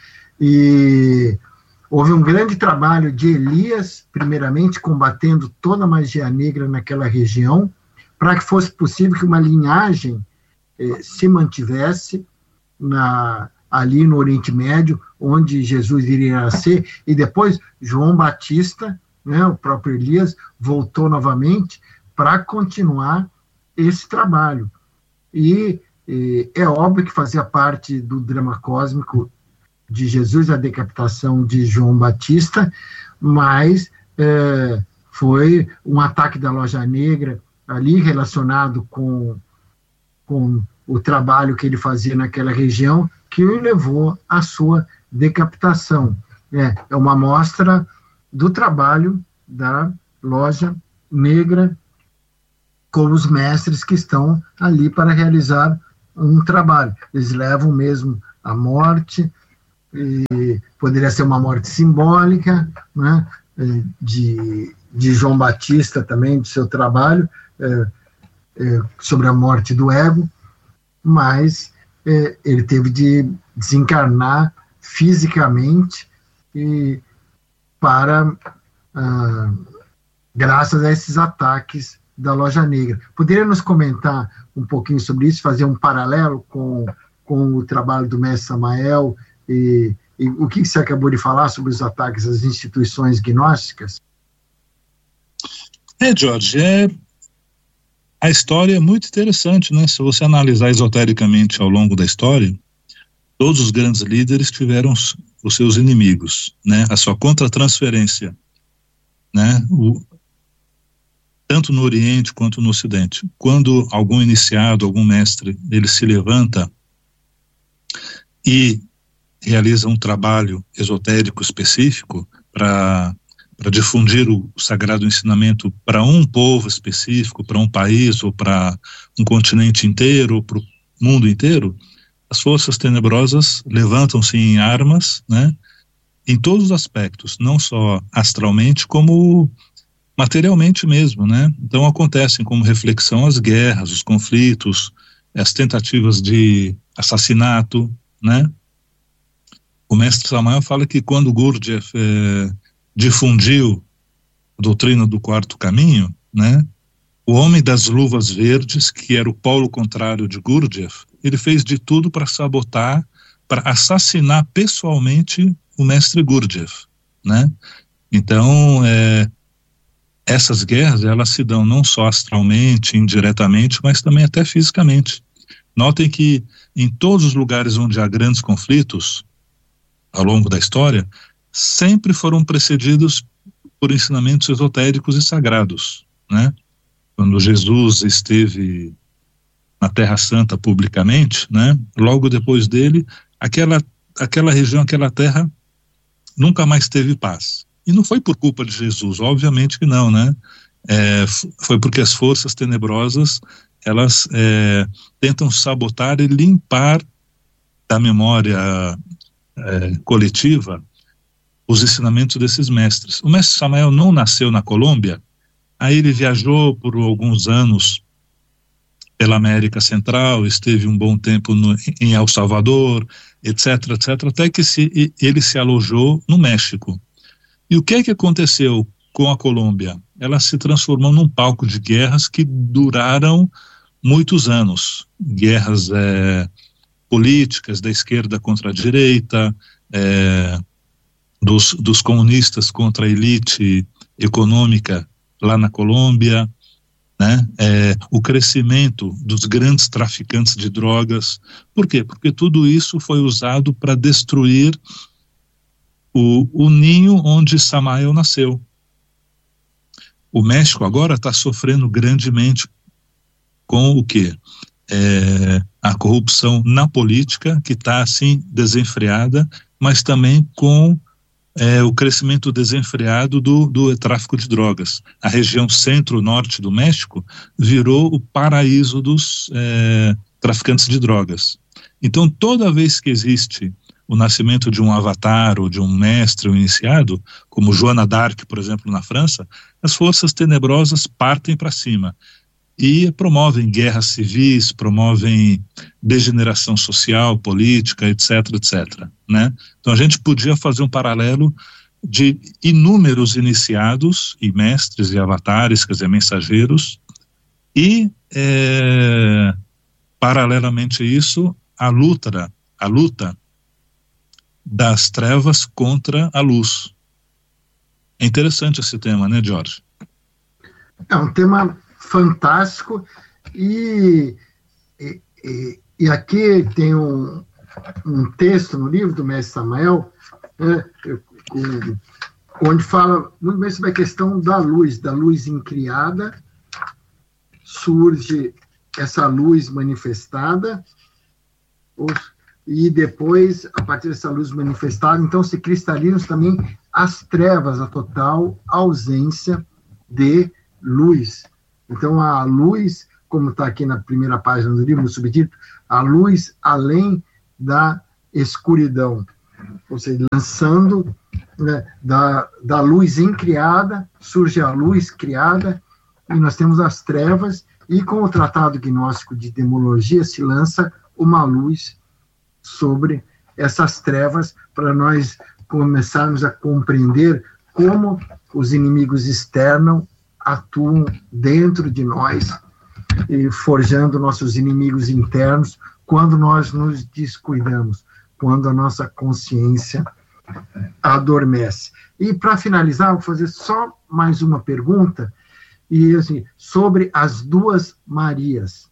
e houve um grande trabalho de Elias, primeiramente combatendo toda a magia negra naquela região, para que fosse possível que uma linhagem eh, se mantivesse na ali no Oriente Médio, onde Jesus iria nascer, e depois João Batista, né, o próprio Elias, voltou novamente para continuar esse trabalho. E, e é óbvio que fazia parte do drama cósmico de Jesus a decapitação de João Batista, mas é, foi um ataque da Loja Negra ali relacionado com, com o trabalho que ele fazia naquela região, que o levou à sua decapitação. É, é uma amostra do trabalho da Loja Negra com os mestres que estão ali para realizar um trabalho. Eles levam mesmo a morte, e poderia ser uma morte simbólica, né, de, de João Batista também, do seu trabalho, é, é, sobre a morte do ego, mas é, ele teve de desencarnar fisicamente e para ah, graças a esses ataques da Loja Negra. Poderia nos comentar um pouquinho sobre isso, fazer um paralelo com, com o trabalho do mestre Samael e, e o que você acabou de falar sobre os ataques às instituições gnósticas? É, Jorge, é, a história é muito interessante, né? Se você analisar esotericamente ao longo da história, todos os grandes líderes tiveram os, os seus inimigos, né? A sua contratransferência, né? O, tanto no Oriente quanto no Ocidente. Quando algum iniciado, algum mestre, ele se levanta e realiza um trabalho esotérico específico para para difundir o sagrado ensinamento para um povo específico, para um país, ou para um continente inteiro, ou para o mundo inteiro, as forças tenebrosas levantam-se em armas, né, em todos os aspectos, não só astralmente, como materialmente mesmo, né? Então acontecem como reflexão as guerras, os conflitos, as tentativas de assassinato, né? O mestre Samael fala que quando Gurdjieff é, difundiu a doutrina do quarto caminho, né? O homem das luvas verdes, que era o polo contrário de Gurdjieff, ele fez de tudo para sabotar, para assassinar pessoalmente o mestre Gurdjieff, né? Então, é, essas guerras, elas se dão não só astralmente, indiretamente, mas também até fisicamente. Notem que em todos os lugares onde há grandes conflitos, ao longo da história, sempre foram precedidos por ensinamentos esotéricos e sagrados, né? Quando Jesus esteve na Terra Santa publicamente, né? Logo depois dele, aquela, aquela região, aquela terra, nunca mais teve paz. E não foi por culpa de Jesus, obviamente que não, né? É, foi porque as forças tenebrosas, elas é, tentam sabotar e limpar da memória é, coletiva os ensinamentos desses mestres. O mestre Samael não nasceu na Colômbia, aí ele viajou por alguns anos pela América Central, esteve um bom tempo no, em El Salvador, etc, etc, até que se, ele se alojou no México. E o que é que aconteceu com a Colômbia? Ela se transformou num palco de guerras que duraram muitos anos. Guerras é, políticas da esquerda contra a direita, é, dos, dos comunistas contra a elite econômica lá na Colômbia, né? É, o crescimento dos grandes traficantes de drogas. Por quê? Porque tudo isso foi usado para destruir O, o ninho onde Samael nasceu. O México agora está sofrendo grandemente com o quê? É, a corrupção na política, que está assim desenfreada, mas também com é, o crescimento desenfreado do, do tráfico de drogas. A região centro-norte do México virou o paraíso dos é, traficantes de drogas. Então, toda vez que existe o nascimento de um avatar ou de um mestre ou iniciado, como Joana d'Arc, por exemplo, na França, as forças tenebrosas partem para cima e promovem guerras civis, promovem degeneração social, política, etc, etc, né? Então a gente podia fazer um paralelo de inúmeros iniciados e mestres e avatares, quer dizer, mensageiros, e é, paralelamente a isso, a luta, a luta das trevas contra a luz. É interessante esse tema, né, Jorge? É um tema fantástico e, e, e aqui tem um, um texto no livro do mestre Samael, né, onde fala muito bem sobre a questão da luz, da luz incriada, surge essa luz manifestada, e depois, a partir dessa luz manifestada, então se cristalizam também as trevas, a total ausência de luz. Então, a luz, como está aqui na primeira página do livro, no subtítulo, a luz além da escuridão, ou seja, lançando, né, da, da luz incriada, surge a luz criada, e nós temos as trevas, e com o Tratado Gnóstico de Demologia se lança uma luz sobre essas trevas, para nós começarmos a compreender como os inimigos externos atuam dentro de nós, e forjando nossos inimigos internos, quando nós nos descuidamos, quando a nossa consciência adormece. E para finalizar, vou fazer só mais uma pergunta, e assim, sobre as duas Marias.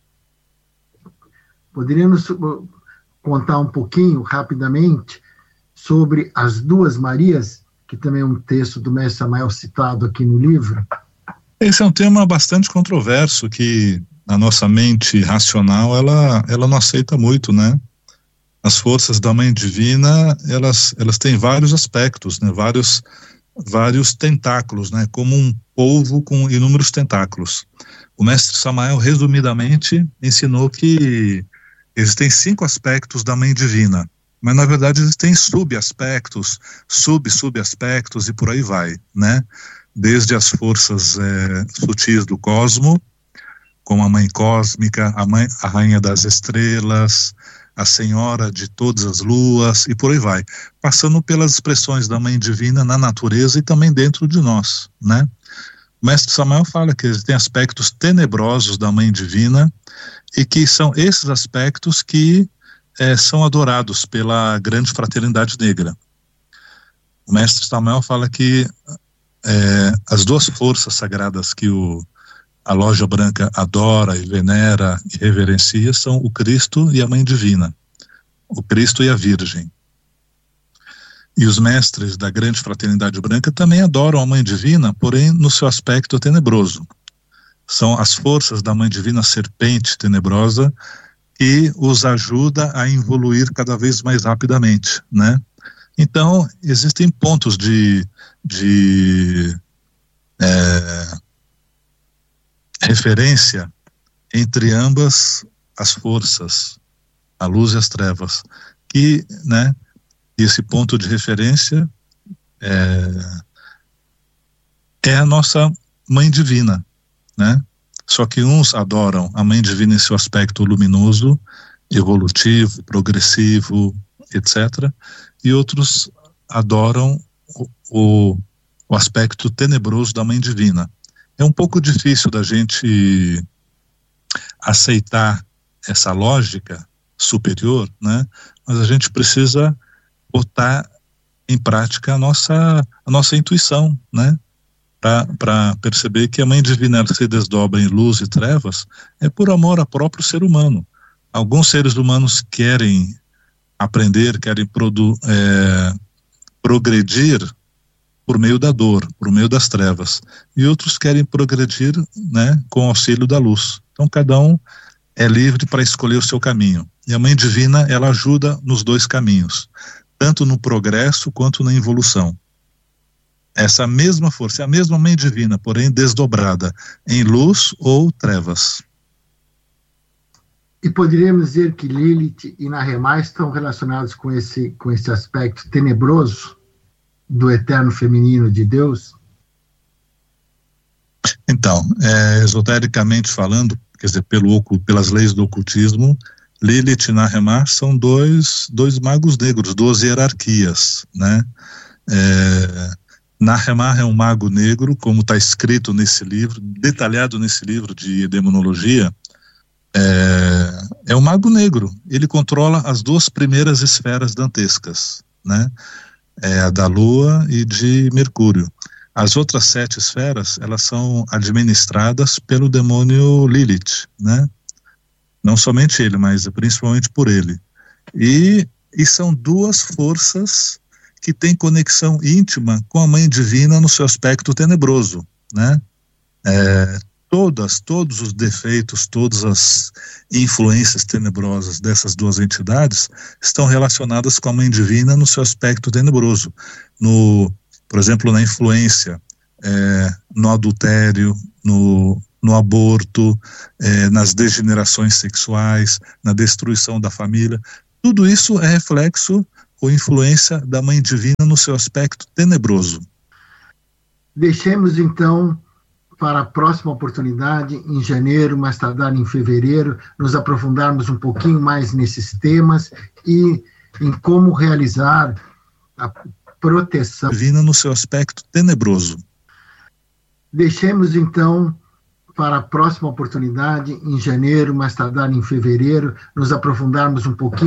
Poderíamos contar um pouquinho, rapidamente, sobre as duas Marias, que também é um texto do mestre Samael citado aqui no livro? Esse é um tema bastante controverso, que a nossa mente racional, ela, ela não aceita muito, né? As forças da Mãe Divina, elas, elas têm vários aspectos, né? Vários, vários tentáculos, né? Como um polvo com inúmeros tentáculos. O mestre Samael, resumidamente, ensinou que existem cinco aspectos da Mãe Divina, mas na verdade existem subaspectos, sub-subaspectos e por aí vai, né? Desde as forças é, sutis do cosmo, como a Mãe Cósmica, a, mãe, a Rainha das Estrelas, a Senhora de todas as luas, e por aí vai, passando pelas expressões da Mãe Divina na natureza e também dentro de nós, né? O mestre Samael fala que existem aspectos tenebrosos da Mãe Divina, e que são esses aspectos que é, são adorados pela grande fraternidade negra. O mestre Samael fala que é, as duas forças sagradas que o, a Loja Branca adora e venera e reverencia são o Cristo e a Mãe Divina, o Cristo e a Virgem. E os mestres da grande fraternidade branca também adoram a Mãe Divina, porém no seu aspecto tenebroso. São as forças da Mãe Divina serpente tenebrosa que os ajuda a evoluir cada vez mais rapidamente, né? Então, existem pontos de, de é, referência entre ambas as forças, a luz e as trevas, que, né, esse ponto de referência é, é a nossa Mãe Divina, né? Só que uns adoram a Mãe Divina em seu aspecto luminoso, evolutivo, progressivo, etcétera, e outros adoram o, o, o aspecto tenebroso da Mãe Divina. É um pouco difícil da gente aceitar essa lógica superior, né? Mas a gente precisa botar em prática a nossa, a nossa intuição, né? Para perceber que a Mãe Divina, ela se desdobra em luz e trevas, é por amor ao próprio ser humano. Alguns seres humanos querem aprender, querem produ, é, progredir por meio da dor, por meio das trevas, e outros querem progredir, né, com o auxílio da luz. Então cada um é livre para escolher o seu caminho, e a Mãe Divina, ela ajuda nos dois caminhos, tanto no progresso quanto na evolução. Essa mesma força, é a mesma Mãe Divina, porém desdobrada em luz ou trevas. E poderíamos dizer que Lilith e Nahemá estão relacionados com esse, com esse aspecto tenebroso do eterno feminino de Deus? Então, é, esotericamente falando, quer dizer, pelo, pelas leis do ocultismo, Lilith e Nahemá são dois, dois magos negros, duas hierarquias, né? É, Nahemá é um mago negro, como está escrito nesse livro, detalhado nesse livro de demonologia. É, é um mago negro, ele controla as duas primeiras esferas dantescas, né? É a da Lua e de Mercúrio. As outras sete esferas, elas são administradas pelo demônio Lilith, né? Não somente ele, mas principalmente por ele. E, e são duas forças que têm conexão íntima com a Mãe Divina no seu aspecto tenebroso, né? É, todas, todos os defeitos, todas as influências tenebrosas dessas duas entidades estão relacionadas com a Mãe Divina no seu aspecto tenebroso. No, por exemplo, na influência, é, no adultério, no, no aborto, eh, nas degenerações sexuais, na destruição da família. Tudo isso é reflexo ou influência da Mãe Divina no seu aspecto tenebroso. Deixemos então para a próxima oportunidade, em janeiro, mais tardar em fevereiro, nos aprofundarmos um pouquinho mais nesses temas e em como realizar a proteção divina no seu aspecto tenebroso. Deixemos então para a próxima oportunidade, em janeiro, mais tardar em fevereiro, nos aprofundarmos um pouquinho